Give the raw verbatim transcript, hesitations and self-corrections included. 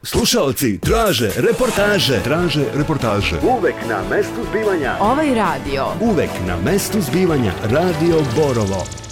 Slušaoci traže reportaže. Traže reportaže. Uvek na mestu zbivanja. Ovaj radio. Uvek na mestu zbivanja. Radio Borovo.